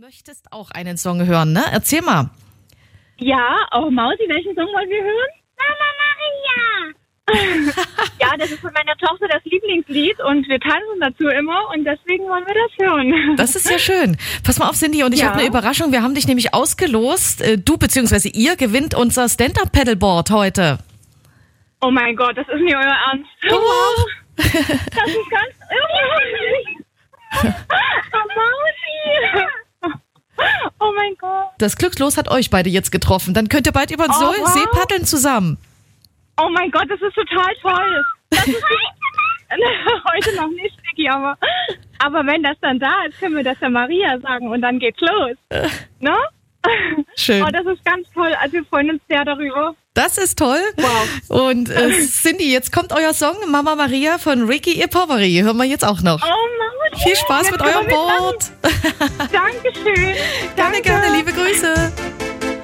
möchtest auch einen Song hören, ne? Erzähl mal. Ja, auch Mausi, welchen Song wollen wir hören? Mama Maria! Ja, das ist von meiner Tochter das Lieblingslied und wir tanzen dazu immer und deswegen wollen wir das hören. Das ist ja schön. Pass mal auf, Cindy, und ich habe eine Überraschung. Wir haben dich nämlich ausgelost. Du bzw. ihr gewinnt unser Stand-Up-Paddleboard heute. Oh mein Gott, das ist nicht euer Ernst. Oh. Wow. Das ist ganz... Oh, Mausi! Oh mein Gott. Das Glückslos hat euch beide jetzt getroffen. Dann könnt ihr bald über den See paddeln zusammen. Oh mein Gott, das ist total toll. Das ist heute noch nicht, Vicky, aber wenn das dann da ist, können wir das der Maria sagen und dann geht's los. Ne? Schön. Oh, das ist ganz toll. Also wir freuen uns sehr darüber. Das ist toll. Wow. Und Cindy, jetzt kommt euer Song Mama Maria von Ricky Poveri. Hören wir jetzt auch noch. Oh Mann. Viel Spaß mit eurem Board. Dankeschön. Gerne, gerne.